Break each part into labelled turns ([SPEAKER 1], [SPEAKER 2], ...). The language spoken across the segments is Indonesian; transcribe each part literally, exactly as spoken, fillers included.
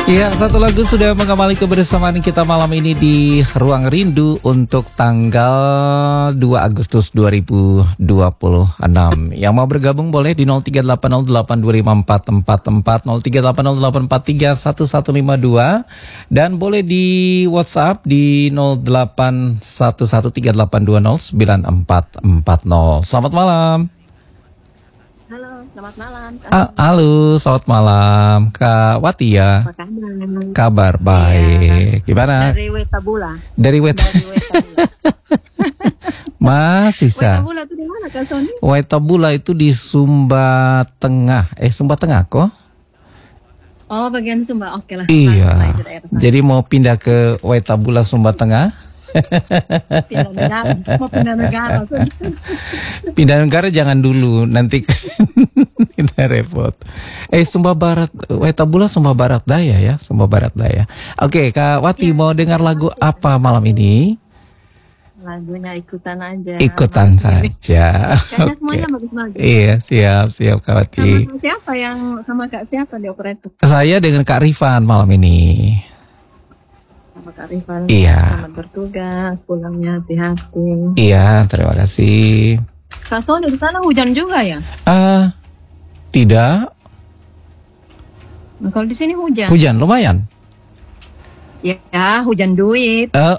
[SPEAKER 1] Ya, satu lagu sudah mengawali kebersamaan kita malam ini di Ruang Rindu untuk tanggal dua Agustus dua ribu dua puluh enam. Yang mau bergabung boleh di nol tiga delapan nol delapan dua lima empat empat empat, nol tiga delapan nol delapan empat tiga satu satu lima dua, dan boleh di WhatsApp di nol delapan satu satu tiga delapan dua nol sembilan empat empat nol. Selamat malam.
[SPEAKER 2] Halo, selamat malam.
[SPEAKER 1] Ah, halo, selamat malam, Kak Wati ya.
[SPEAKER 2] Apa kabar?
[SPEAKER 1] Kabar baik. Gimana?
[SPEAKER 2] Dari Wetabula.
[SPEAKER 1] Dari Wet.
[SPEAKER 2] Dari Wetabula.
[SPEAKER 1] Masih sa.
[SPEAKER 2] Wetabula itu di mana, Kak Sony?
[SPEAKER 1] Wetabula itu di Sumba Tengah. Eh, Sumba Tengah kok?
[SPEAKER 2] Oh, bagian Sumba. Oke lah.
[SPEAKER 1] Iya. Jadi mau pindah ke Wetabula Sumba Tengah?
[SPEAKER 2] Pindah negara. Mau pindah negara.
[SPEAKER 1] Pindah negara jangan dulu, nanti kita repot. Eh, Sumba Barat, Wetabula Sumba Barat Daya ya, Sumba Barat Daya. Oke, Kak Wati ya, mau dengar lagu apa malam ini?
[SPEAKER 2] Lagunya ikutan aja.
[SPEAKER 1] Ikutan saja.
[SPEAKER 2] Kayaknya
[SPEAKER 1] Oke.
[SPEAKER 2] semuanya bagus-bagus.
[SPEAKER 1] Iya, siap, siap Kak Wati.
[SPEAKER 2] Sama siapa yang sama Kak siapa di operator?
[SPEAKER 1] Saya dengan Kak Rifan malam ini.
[SPEAKER 2] Sama Kak Rifan.
[SPEAKER 1] Iya.
[SPEAKER 2] Selamat bertugas, pulangnya hati-hati.
[SPEAKER 1] Iya, terima kasih.
[SPEAKER 2] Kak Sony di sana hujan juga ya?
[SPEAKER 1] Ah, tidak.
[SPEAKER 2] Nah, kalau di sini hujan.
[SPEAKER 1] Hujan lumayan.
[SPEAKER 2] Ya, ya hujan duit.
[SPEAKER 1] Oh.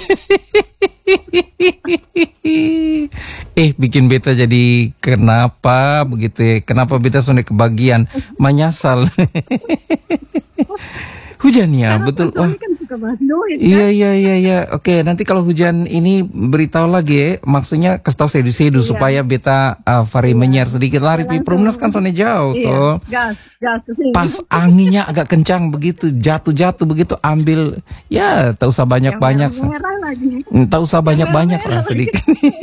[SPEAKER 1] Eh, bikin beta jadi kenapa begitu ya? Kenapa beta sudah kebagian menyasal? Hujan ya,
[SPEAKER 2] Karena
[SPEAKER 1] betul.
[SPEAKER 2] Wah.
[SPEAKER 1] Kan
[SPEAKER 2] suka bahas duit,
[SPEAKER 1] iya,
[SPEAKER 2] kan?
[SPEAKER 1] iya, iya, iya. Oke, nanti kalau hujan ini beritahu lagi ya. Maksudnya kasih tahu sedu-sedu
[SPEAKER 2] Iya.
[SPEAKER 1] supaya beta uh, Fari
[SPEAKER 2] Iya.
[SPEAKER 1] menyer sedikit lari.
[SPEAKER 2] Langsung.
[SPEAKER 1] Perumnas kan soalnya jauh
[SPEAKER 2] Iya.
[SPEAKER 1] toh.
[SPEAKER 2] Gas, gas kesini.
[SPEAKER 1] Pas anginnya agak kencang begitu, jatuh-jatuh begitu, ambil ya tak usah banyak-banyak.
[SPEAKER 2] Yang merah lagi.
[SPEAKER 1] Tak usah banyak-banyak lah sedikit.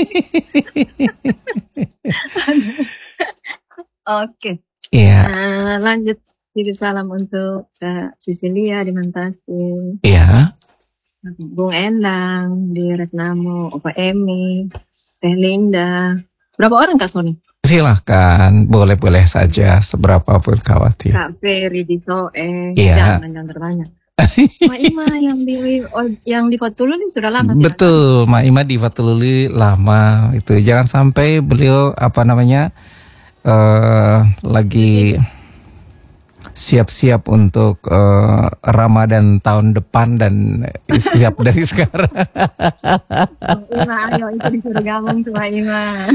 [SPEAKER 2] Oke.
[SPEAKER 1] Iya.
[SPEAKER 2] Nah, lanjut. Kirim salam untuk Kak Sisilia di Mantasi.
[SPEAKER 1] Iya.
[SPEAKER 2] Bung Endang di Retnamo, Opa Emi, Teh Linda. Berapa orang Kak Sony?
[SPEAKER 1] Silahkan, boleh-boleh saja, seberapa pun khawatir.
[SPEAKER 2] Kak Ferry di Soe.
[SPEAKER 1] Iya.
[SPEAKER 2] Jangan yang terbanyak. Ma Ima yang di oh, yang di Fatululi sudah lama.
[SPEAKER 1] Betul, Ma Ima di Fatululi lama itu. Jangan sampai beliau apa namanya uh, lagi siap-siap untuk uh, Ramadan tahun depan dan siap dari sekarang.
[SPEAKER 2] Ima, ayo itu disuruh gabung tuh Ma Ima.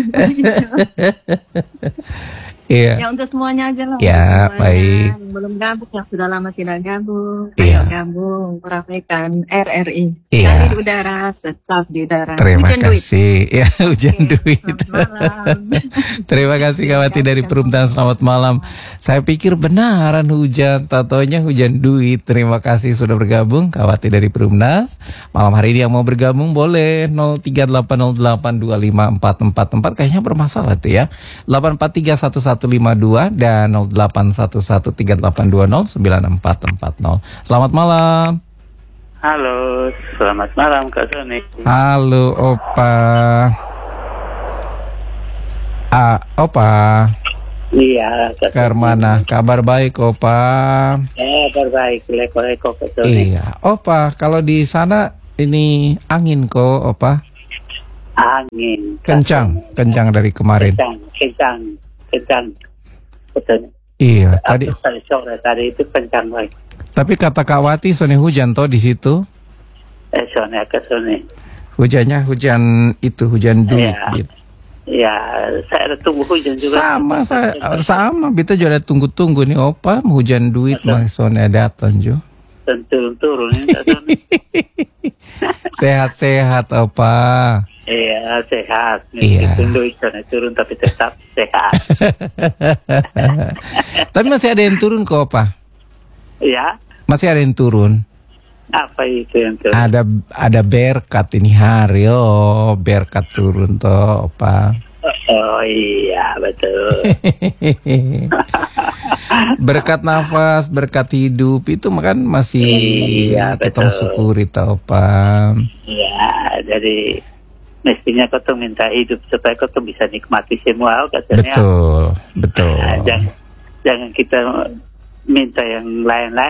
[SPEAKER 1] Iya.
[SPEAKER 2] Ya untuk semuanya aja lah.
[SPEAKER 1] Ya,
[SPEAKER 2] semuanya.
[SPEAKER 1] baik.
[SPEAKER 2] Yang belum gabung, yang sudah lama tidak gabung,
[SPEAKER 1] Iya.
[SPEAKER 2] ayo gabung, meramaikan R R I.
[SPEAKER 1] Iya.
[SPEAKER 2] Kami di udara, tetap di udara.
[SPEAKER 1] Terima
[SPEAKER 2] Hujan duit.
[SPEAKER 1] kasih. Ya, hujan
[SPEAKER 2] Oke,
[SPEAKER 1] duit.
[SPEAKER 2] selamat malam.
[SPEAKER 1] Terima kasih Kak Wati dari Perumnas. Selamat malam. Saya pikir benaran hujan, tatonya hujan duit. Terima kasih sudah bergabung Kak Wati dari Perumnas. Malam hari ini yang mau bergabung boleh nol tiga delapan nol delapan dua lima empat empat empat. Kayaknya bermasalah tuh ya. delapan empat tiga satu satu lima dua dan nol delapan satu satu tiga delapan dua nol sembilan empat empat nol. Selamat malam.
[SPEAKER 3] Halo, selamat malam Kak Sony.
[SPEAKER 1] Halo Opa. Ah, Opa.
[SPEAKER 3] Iya, Kak Sony.
[SPEAKER 1] Karmana, kabar baik Opa.
[SPEAKER 3] Eh, terbaik, leko-leko Kak Sony.
[SPEAKER 1] Iya, Opa, kalau di sana ini angin kok Opa.
[SPEAKER 3] Angin. Kak
[SPEAKER 1] Kencang,
[SPEAKER 3] Sony.
[SPEAKER 1] kencang dari kemarin.
[SPEAKER 3] Kencang, kencang, kencang. Betul.
[SPEAKER 1] Iya, tadi
[SPEAKER 3] Aku tadi sore tadi itu kencang lagi.
[SPEAKER 1] tapi kata Kak Wati sone hujan toh di situ.
[SPEAKER 3] Eh, Sony, Kak Sony.
[SPEAKER 1] Hujannya hujan itu, hujan duit
[SPEAKER 3] Iya.
[SPEAKER 1] gitu.
[SPEAKER 3] Ya, saya ada tunggu hujan juga.
[SPEAKER 1] Sama saya sama kita juga ada tunggu-tunggu nih Opa, hujan duit mah sone datang jo.
[SPEAKER 3] Turun-turun ini Kak Sony.
[SPEAKER 1] Sehat-sehat Opa.
[SPEAKER 3] Iya, sehat.
[SPEAKER 1] Iya.
[SPEAKER 3] Meskipun duit Sony turun tapi tetap sehat.
[SPEAKER 1] Tapi masih ada yang turun kok Opa.
[SPEAKER 3] Ya,
[SPEAKER 1] Masih ada yang turun.
[SPEAKER 3] apa itu yang turun?
[SPEAKER 1] Ada ada berkat ini hari, oh berkat turun toh, Opa.
[SPEAKER 3] Oh iya, betul.
[SPEAKER 1] Berkat nafas, berkat hidup itu kan masih
[SPEAKER 3] Iya,
[SPEAKER 1] kita
[SPEAKER 3] betul.
[SPEAKER 1] syukuri toh, Opa.
[SPEAKER 3] Iya, jadi mestinya kau tuh minta hidup supaya kau tuh bisa nikmati semua, katanya.
[SPEAKER 1] Betul, betul.
[SPEAKER 3] Nah, jangan, jangan kita minta yang lain-lain,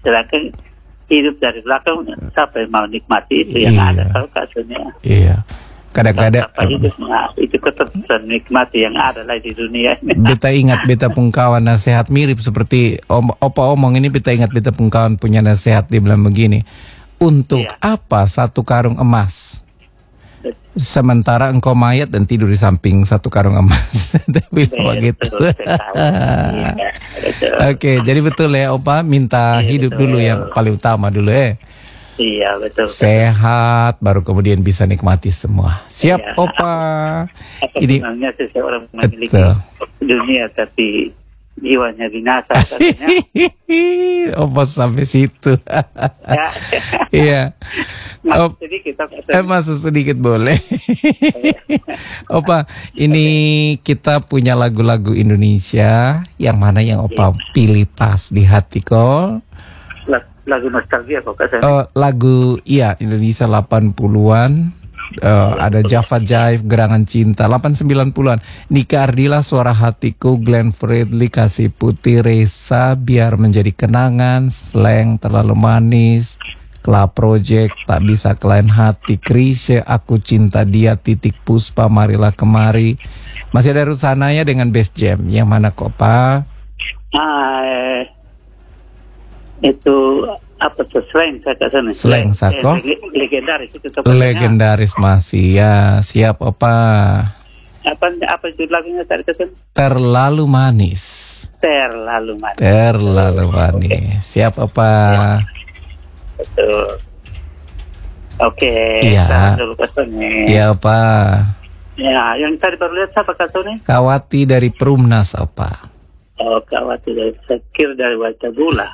[SPEAKER 3] Sedangkan hidup dari belakang, siapa yang mau nikmati itu yang
[SPEAKER 1] Iya.
[SPEAKER 3] ada kalau kasusnya.
[SPEAKER 1] Iya. Kadang-kadang
[SPEAKER 3] Apa hidup, nah, itu tetap bisa nikmati yang ada lah di dunia ini.
[SPEAKER 1] beta ingat beta pungkawan nasihat mirip seperti om, opa omong ini. Beta ingat beta pungkawan punya nasihat, dia bilang begini, untuk
[SPEAKER 3] Iya.
[SPEAKER 1] apa satu karung emas sementara engkau mayat dan tidur di samping satu karung emas. Dia bilang begitu.
[SPEAKER 3] Betul sekali. Iya, betul.
[SPEAKER 1] Oke, jadi betul ya opa, minta
[SPEAKER 3] Iya,
[SPEAKER 1] hidup
[SPEAKER 3] betul.
[SPEAKER 1] dulu yang paling utama dulu eh.
[SPEAKER 3] Iya betul.
[SPEAKER 1] Sehat baru kemudian bisa nikmati semua. Siap
[SPEAKER 3] Iya.
[SPEAKER 1] opa.
[SPEAKER 3] Apa
[SPEAKER 1] Ini
[SPEAKER 3] sebenarnya seseorang memiliki
[SPEAKER 1] betul.
[SPEAKER 3] dunia tapi jiwanya binasa katanya.
[SPEAKER 1] Opa sampai situ.
[SPEAKER 3] Ya.
[SPEAKER 1] Iya.
[SPEAKER 3] Nah,
[SPEAKER 1] Op-
[SPEAKER 3] jadi kita
[SPEAKER 1] Eh, masuk sedikit boleh. Opa, ini kita punya lagu-lagu Indonesia yang mana yang Opa pilih pas di hati kok.
[SPEAKER 3] lagu nostalgia kok kasarnya.
[SPEAKER 1] Oh, lagu iya Indonesia delapan puluhan. Eh, ada Java Jive, Gerangan Cinta delapan sembilan puluhan. Nika Ardila, Suara Hatiku, Glenn Fredly, Kasih Putih, Reza, Biar Menjadi Kenangan, Slang, Terlalu Manis, Club Project, Tak Bisa Kelain Hati, Krisye, Aku Cinta Dia, Titik Puspa, Marilah Kemari. Masih ada Rusanaya dengan Best Jam. Yang mana kok Pak?
[SPEAKER 3] Ah, eh, itu apa tuh slang saya kasarnya.
[SPEAKER 1] Slang, Sako.
[SPEAKER 3] Eh, leg- legendaris itu tepatnya.
[SPEAKER 1] Legendaris masih ya. Siap Opa.
[SPEAKER 3] Apa apa judul lagunya tadi kasarnya?
[SPEAKER 1] Terlalu Manis.
[SPEAKER 3] Terlalu manis.
[SPEAKER 1] Terlalu manis. Siap Opa.
[SPEAKER 3] Betul. Oke.
[SPEAKER 1] Iya.
[SPEAKER 3] Tahan dulu kasarnya.
[SPEAKER 1] Iya Opa.
[SPEAKER 3] Ya, yang tadi baru lihat siapa kasarnya?
[SPEAKER 1] Kawati dari Perumnas Opa.
[SPEAKER 3] Oh, kawat dari Sekir dari Wajah Gula.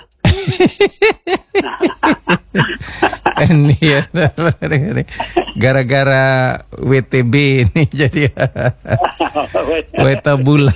[SPEAKER 1] Ini ya, gara-gara W T B ini jadi Weta Bula.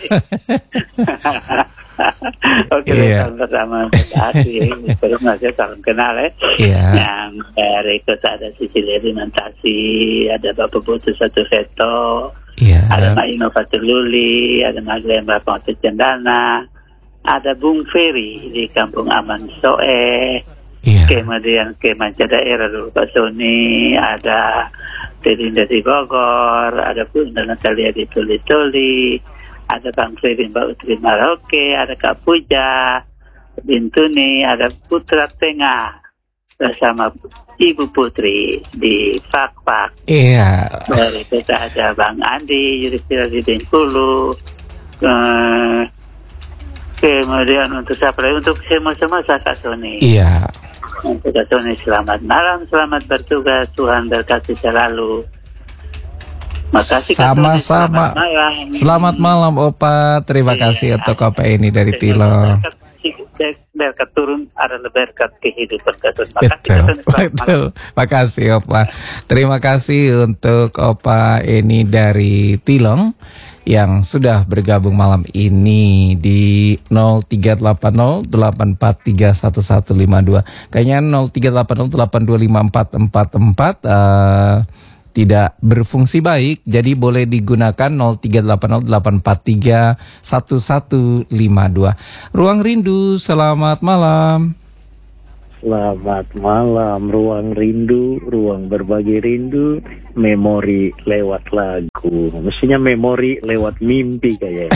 [SPEAKER 3] Oke,
[SPEAKER 1] Iya.
[SPEAKER 3] bersama Tasi. Terus masih salam kenal ya.
[SPEAKER 1] Iya.
[SPEAKER 3] Yang dari kota ada Sicilia Alimentasi, ada Bapak Putu Satu Seto,
[SPEAKER 1] Iya.
[SPEAKER 3] ada Mak Inovator Luli, ada Mak Glenn Bapak Cendana, ada Bung Ferry di Kampung Aman Soe,
[SPEAKER 1] Iya.
[SPEAKER 3] kemudian ke Manca Daerah dulu Pak Sony, ada Telinda di Bogor, ada Bunda Natalia di Tuli-Tuli, ada Bang Ferry Mbak Utri Maroke, ada Kak Puja Bintuni, ada Putra Tengah bersama Ibu Putri di Pak-Pak.
[SPEAKER 1] Iya.
[SPEAKER 3] Dari kita ada Bang Andi Yudhistira di Bengkulu. Eh, kemudian untuk siapa lagi? Untuk semua-semua saya Kak Sony.
[SPEAKER 1] Iya.
[SPEAKER 3] Untuk Kak Sony selamat malam, selamat bertugas, Tuhan berkati selalu. Makasih Kak Sony,
[SPEAKER 1] Sama-sama.
[SPEAKER 3] selamat malam.
[SPEAKER 1] Selamat malam Opa. Terima
[SPEAKER 3] Iya.
[SPEAKER 1] kasih untuk Opa ini dari Tilo.
[SPEAKER 3] Berkat, berkat turun adalah berkat kehidupan Kak Sony. Makasih Kak
[SPEAKER 1] Betul,
[SPEAKER 3] Sony, selamat malam.
[SPEAKER 1] betul. Makasih Opa. Terima kasih untuk Opa ini dari Tilong yang sudah bergabung malam ini di nol tiga delapan nol delapan empat tiga satu satu lima dua. Kayaknya nol tiga delapan nol delapan dua lima empat empat empat uh, tidak berfungsi baik, jadi boleh digunakan nol tiga delapan nol delapan empat tiga satu satu lima dua. Ruang Rindu, selamat malam.
[SPEAKER 4] Selamat malam, ruang rindu, ruang berbagi rindu, memori lewat lagu. Mestinya memori lewat mimpi kayaknya.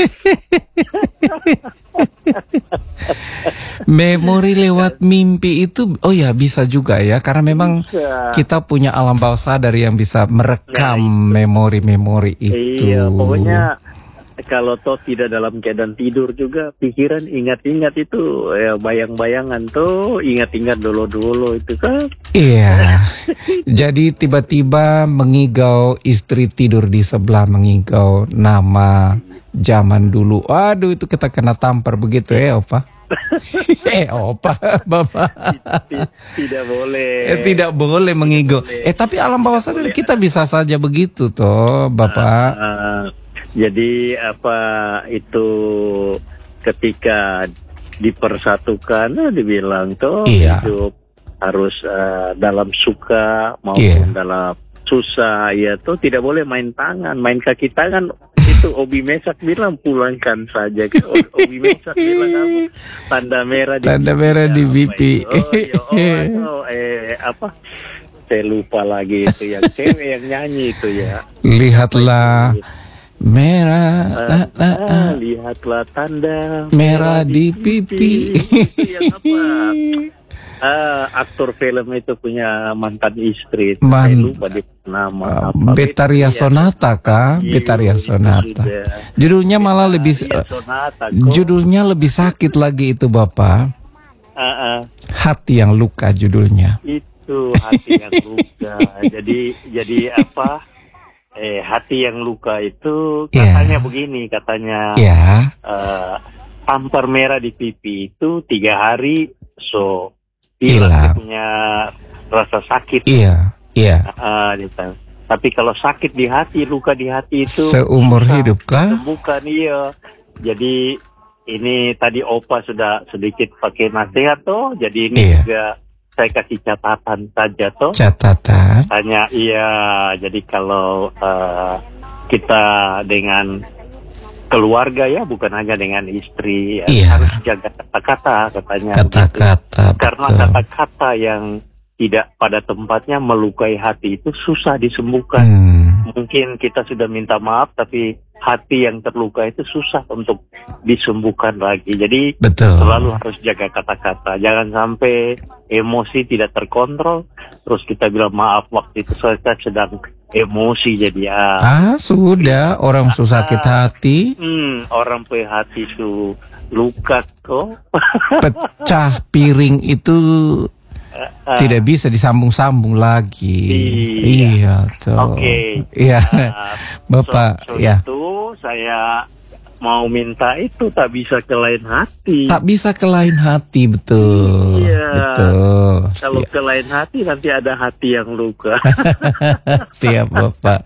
[SPEAKER 1] Memori lewat mimpi itu, oh ya bisa juga ya, karena memang
[SPEAKER 4] Bisa.
[SPEAKER 1] kita punya alam bawah sadar yang bisa merekam
[SPEAKER 4] Nah,
[SPEAKER 1] memori-memori itu.
[SPEAKER 4] Iya, pokoknya kalau toh tidak dalam keadaan tidur juga, pikiran ingat-ingat itu, ya bayang-bayangan tuh, ingat-ingat dulu-dulu itu kan.
[SPEAKER 1] Iya. Jadi tiba-tiba mengigau istri tidur di sebelah, mengigau nama zaman dulu. Aduh, itu kita kena tampar begitu ya, Opa. eh, Opa, Bapak.
[SPEAKER 4] Tidak boleh.
[SPEAKER 1] Eh, tidak boleh mengigau. Eh, tapi alam bawah sadar kita bisa saja begitu toh, Bapak.
[SPEAKER 4] Ah, jadi apa itu ketika dipersatukan, nah, dibilang tuh
[SPEAKER 1] Iya.
[SPEAKER 4] hidup harus uh, dalam suka maupun
[SPEAKER 1] Iya.
[SPEAKER 4] dalam susah, ya tuh tidak boleh main tangan, main kaki tangan itu itu Obi Mesak bilang pulangkan saja. Obi Mesak bilang apa? Tanda merah di
[SPEAKER 1] Tanda
[SPEAKER 4] pipi.
[SPEAKER 1] merah di
[SPEAKER 4] Apa
[SPEAKER 1] pipi.
[SPEAKER 4] itu? Oh, iya, oh, oh, eh apa? Saya lupa lagi itu yang cewek yang nyanyi itu ya.
[SPEAKER 1] Lihatlah merah,
[SPEAKER 4] Ah,
[SPEAKER 1] nah, nah,
[SPEAKER 4] ah,
[SPEAKER 1] ah,
[SPEAKER 4] lihatlah tanda
[SPEAKER 1] merah di pipi.
[SPEAKER 4] Itu yang apa? Ah, aktor film itu punya mantan istri. Itu
[SPEAKER 1] Man-
[SPEAKER 4] saya lupa dia nama
[SPEAKER 1] Uh,
[SPEAKER 4] apa.
[SPEAKER 1] Betaria Sonata kah?
[SPEAKER 4] Iya,
[SPEAKER 1] Betaria
[SPEAKER 4] itu
[SPEAKER 1] Sonata.
[SPEAKER 4] sudah.
[SPEAKER 1] Judulnya malah lebih
[SPEAKER 4] Betaria Sonata, kok.
[SPEAKER 1] judulnya lebih sakit lagi itu Bapak.
[SPEAKER 4] Ah, ah.
[SPEAKER 1] Hati yang luka judulnya.
[SPEAKER 4] Itu hati yang luka. jadi jadi apa? Eh hati yang luka itu katanya
[SPEAKER 1] Iya.
[SPEAKER 4] begini, katanya
[SPEAKER 1] Ya,
[SPEAKER 4] eh, tampar merah di pipi itu tiga hari so hilang dia
[SPEAKER 1] hilang.
[SPEAKER 4] punya rasa sakit.
[SPEAKER 1] Iya, iya.
[SPEAKER 4] Ah, gitu. Tapi kalau sakit di hati, luka di hati itu
[SPEAKER 1] Seumur
[SPEAKER 4] susah
[SPEAKER 1] hidup kah?
[SPEAKER 4] disembuhkan, iya. Jadi ini tadi Opa sudah sedikit pakai nasihat toh. Jadi ini
[SPEAKER 1] Iya.
[SPEAKER 4] juga saya kasih catatan saja toh.
[SPEAKER 1] Catatan.
[SPEAKER 4] Tanya iya. Jadi kalau eh, kita dengan keluarga ya, bukan hanya dengan istri, ya,
[SPEAKER 1] Iya.
[SPEAKER 4] harus jaga kata-kata katanya. begitu.
[SPEAKER 1] Kata-kata.
[SPEAKER 4] Karena
[SPEAKER 1] betul.
[SPEAKER 4] kata-kata yang tidak pada tempatnya melukai hati itu susah disembuhkan.
[SPEAKER 1] Hmm,
[SPEAKER 4] Mungkin kita sudah minta maaf, tapi hati yang terluka itu susah untuk disembuhkan lagi. Jadi
[SPEAKER 1] betul.
[SPEAKER 4] selalu harus jaga kata-kata. Jangan sampai emosi tidak terkontrol, terus kita bilang maaf waktu itu saya sedang emosi jadi ya.
[SPEAKER 1] Ah, sudah orang susah sakit hati,
[SPEAKER 4] Hmm, orang punya hati su luka kok.
[SPEAKER 1] pecah piring itu
[SPEAKER 4] Ah,
[SPEAKER 1] tidak bisa disambung-sambung lagi.
[SPEAKER 4] Iya.
[SPEAKER 1] Iya, tuh.
[SPEAKER 4] Oke.
[SPEAKER 1] Iya,
[SPEAKER 4] ah,
[SPEAKER 1] Bapak,
[SPEAKER 4] so, so
[SPEAKER 1] ya.
[SPEAKER 4] itu saya mau minta itu tak bisa ke lain hati.
[SPEAKER 1] Tak bisa ke lain hati, betul.
[SPEAKER 4] Iya.
[SPEAKER 1] Betul.
[SPEAKER 4] Kalau
[SPEAKER 1] Siap,
[SPEAKER 4] ke lain hati nanti ada hati yang luka.
[SPEAKER 1] siap Bapak.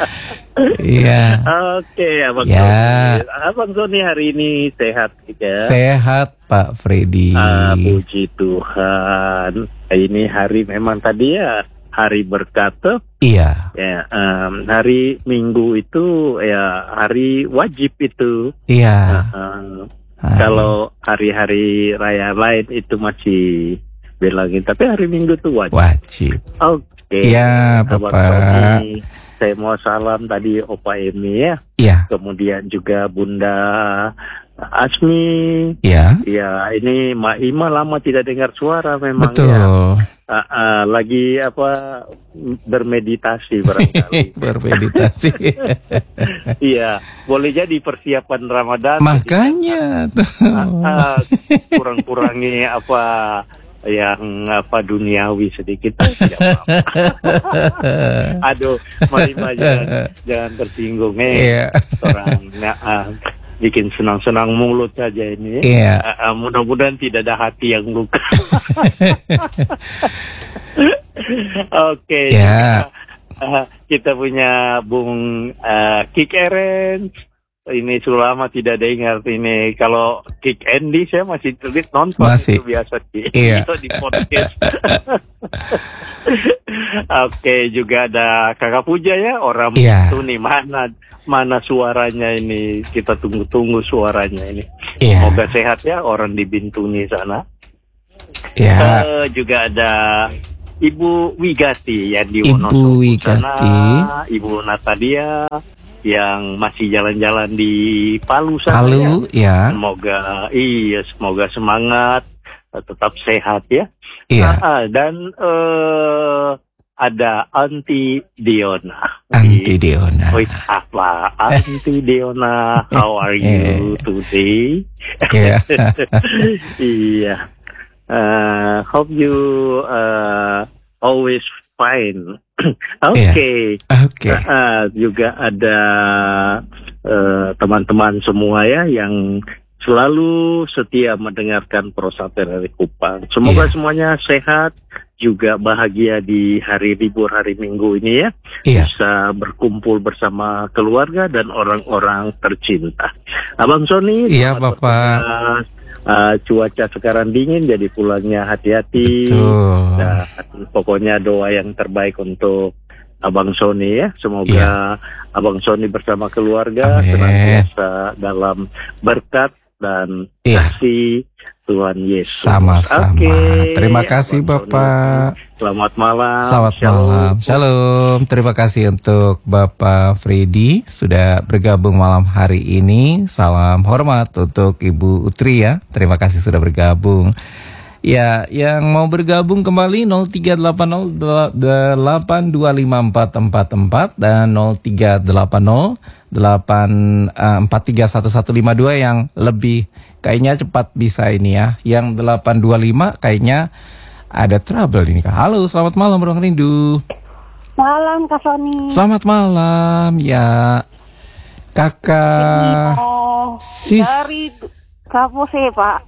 [SPEAKER 1] Iya.
[SPEAKER 4] Oke, Abang
[SPEAKER 1] Ya.
[SPEAKER 4] Sony. Abang Sony hari ini sehat juga.
[SPEAKER 1] Sehat Pak Freddy.
[SPEAKER 4] Ah, puji Tuhan. Ini hari memang tadi ya hari berkat tuh.
[SPEAKER 1] Iya.
[SPEAKER 4] Ya, em, hari Minggu itu ya hari wajib itu.
[SPEAKER 1] Iya.
[SPEAKER 4] Em,
[SPEAKER 1] Hai.
[SPEAKER 4] Kalau hari-hari raya lain itu masih bilangin, tapi hari Minggu itu wajib.
[SPEAKER 1] Wajib.
[SPEAKER 4] Oke.
[SPEAKER 1] Iya,
[SPEAKER 4] Abang
[SPEAKER 1] Bapak.
[SPEAKER 4] Sony, saya mau salam tadi Opa Emi ya.
[SPEAKER 1] Iya.
[SPEAKER 4] Kemudian juga Bunda Asmi.
[SPEAKER 1] Iya.
[SPEAKER 4] Ya, ini Mak Ima lama tidak dengar suara memang
[SPEAKER 1] Betul.
[SPEAKER 4] ya. Ah, ah, lagi apa bermeditasi barangkali.
[SPEAKER 1] Bermeditasi.
[SPEAKER 4] Iya, boleh jadi persiapan Ramadan.
[SPEAKER 1] Makanya tuh.
[SPEAKER 4] Ah, ah, kurang-kurangi apa yang apa duniawi sedikit. Tidak apa-apa. Aduh, mari Mbak, jangan, jangan tersinggung eh.
[SPEAKER 1] Iya.
[SPEAKER 4] Orang nah, ah, bikin senang-senang mulut saja ini.
[SPEAKER 1] Iya.
[SPEAKER 4] Ah, ah, mudah-mudahan tidak ada hati yang luka. Oke.
[SPEAKER 1] Ya.
[SPEAKER 4] Kita, ah, kita punya Bung ah, Kik Eren. Ini sudah lama tidak dengar ini. Kalau Kik Andy saya masih terlihat nonton
[SPEAKER 1] Masih.
[SPEAKER 4] itu biasa di,
[SPEAKER 1] Iya.
[SPEAKER 4] di podcast. Oke, juga ada Kakak Puja ya, orang
[SPEAKER 1] Iya.
[SPEAKER 4] itu nih mana mana suaranya ini, kita tunggu-tunggu suaranya ini.
[SPEAKER 1] Iya.
[SPEAKER 4] Semoga sehat ya orang di Bintuni sana.
[SPEAKER 1] Ya.
[SPEAKER 4] Eh, juga ada Ibu Wigati yang di
[SPEAKER 1] Ibu
[SPEAKER 4] Wonosobo
[SPEAKER 1] Wigati.
[SPEAKER 4] sana, Ibu Natalia yang masih jalan-jalan di Palu sana.
[SPEAKER 1] Palu,
[SPEAKER 4] ya.
[SPEAKER 1] ya.
[SPEAKER 4] Semoga iya, semoga semangat, tetap sehat ya.
[SPEAKER 1] Iya.
[SPEAKER 4] Ah, dan eh ada Aunty Diona.
[SPEAKER 1] Aunty Diona.
[SPEAKER 4] Wih, apa? Aunty Diona, how are you today?
[SPEAKER 1] Iya.
[SPEAKER 4] Iya. Uh, hope you uh, always fine. Oke.
[SPEAKER 1] Oke.
[SPEAKER 4] Uh, juga ada uh, teman-teman semua ya yang selalu setia mendengarkan Prosaper dari Kupang. Semoga
[SPEAKER 1] Iya.
[SPEAKER 4] semuanya sehat, juga bahagia di hari libur hari Minggu ini ya.
[SPEAKER 1] Iya.
[SPEAKER 4] Bisa berkumpul bersama keluarga dan orang-orang tercinta. Abang Sony,
[SPEAKER 1] Iya,
[SPEAKER 4] selamat
[SPEAKER 1] Bapak.
[SPEAKER 4] bertugas. Uh, cuaca sekarang dingin, jadi pulangnya hati-hati.
[SPEAKER 1] Betul.
[SPEAKER 4] Dan pokoknya doa yang terbaik untuk Abang Sony ya. Semoga
[SPEAKER 1] Iya.
[SPEAKER 4] Abang Sony bersama keluarga
[SPEAKER 1] Amin.
[SPEAKER 4] senantiasa dalam berkat dan
[SPEAKER 1] Iya.
[SPEAKER 4] kasih Tuhan Yesus.
[SPEAKER 1] Sama-sama.
[SPEAKER 4] Oke.
[SPEAKER 1] Terima kasih,
[SPEAKER 4] Abang
[SPEAKER 1] Bapak.
[SPEAKER 4] Sony. Selamat malam.
[SPEAKER 1] Selamat
[SPEAKER 4] Shalom.
[SPEAKER 1] malam. Shalom. Terima kasih untuk Bapak Freddy sudah bergabung malam hari ini. Salam hormat untuk Ibu Utri ya. Terima kasih sudah bergabung. Ya, yang mau bergabung kembali nol tiga delapan nol delapan dua lima empat empat empat dan nol tiga delapan nol delapan empat tiga satu satu lima dua yang lebih kayaknya cepat bisa ini ya. Yang delapan dua lima kayaknya ada trouble ini Kak. Halo, selamat malam Ruang Rindu.
[SPEAKER 5] Malam Kak Sony.
[SPEAKER 1] Selamat malam ya. Kakak
[SPEAKER 5] Oh,
[SPEAKER 1] Sis
[SPEAKER 5] dari Sabu Seba.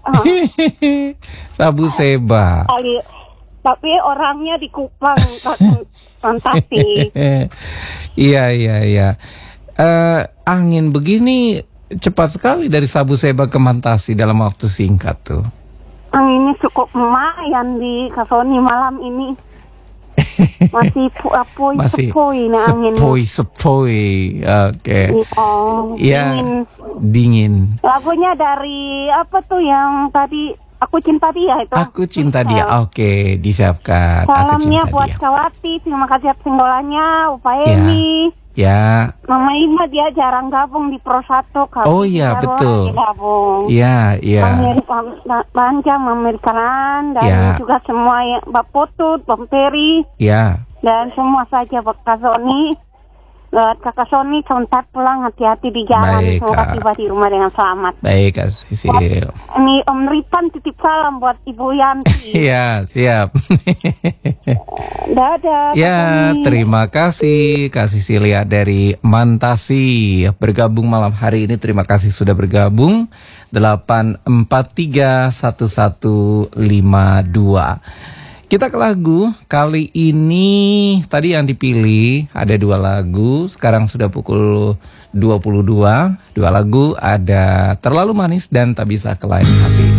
[SPEAKER 1] Sabu Seba.
[SPEAKER 5] Kali, tapi orangnya di Kupang, Fantasi.
[SPEAKER 1] Iya iya iya. Eh, angin begini cepat sekali dari Sabu Seba ke Mantasi dalam waktu singkat tuh.
[SPEAKER 5] Ini cukup lumayan di Kak Sony malam ini. Masih apoi
[SPEAKER 1] Masih
[SPEAKER 5] sepoi nih angin.
[SPEAKER 1] sepoi sepoi. Oke.
[SPEAKER 5] Oh,
[SPEAKER 1] Ya,
[SPEAKER 5] dingin.
[SPEAKER 1] dingin.
[SPEAKER 5] Lagunya dari apa tuh yang tadi Aku Cinta Dia itu.
[SPEAKER 1] Aku cinta dia. Oke, disiapkan. Aku
[SPEAKER 5] Salamnya
[SPEAKER 1] cinta
[SPEAKER 5] buat
[SPEAKER 1] dia.
[SPEAKER 5] Kawati, terima kasih atas singgolannya, Upaya
[SPEAKER 1] Ya.
[SPEAKER 5] Emi.
[SPEAKER 1] Ya.
[SPEAKER 5] Mama Ima dia jarang gabung di Pro satu.
[SPEAKER 1] Oh iya,
[SPEAKER 5] baru
[SPEAKER 1] betul.
[SPEAKER 5] aja gabung.
[SPEAKER 1] Iya, iya.
[SPEAKER 5] Panjang, Amerikanan, dan
[SPEAKER 1] Ya.
[SPEAKER 5] juga semua yang Mbak Putut, Bang Peri,
[SPEAKER 1] Ya.
[SPEAKER 5] dan semua saja buat Kak Sony. Buat Kakak Sony, contat pulang, hati-hati di jalan.
[SPEAKER 1] Baik,
[SPEAKER 5] Semoga
[SPEAKER 1] Kak.
[SPEAKER 5] tiba di rumah dengan selamat.
[SPEAKER 1] Baik, Kak Sisil.
[SPEAKER 5] Ini Om Ripan titip salam buat Ibu Yanti.
[SPEAKER 1] Iya, siap.
[SPEAKER 5] Dadah. Kak
[SPEAKER 1] Ya,
[SPEAKER 5] Sony.
[SPEAKER 1] terima kasih Kak Sisilia dari Mantasi bergabung malam hari ini. Terima kasih sudah bergabung. delapan empat tiga satu satu lima dua. Kita ke lagu kali ini. Tadi yang dipilih ada dua lagu. Sekarang sudah pukul dua puluh dua. Dua lagu ada Terlalu Manis dan Tak Bisa Ke Lain Hati.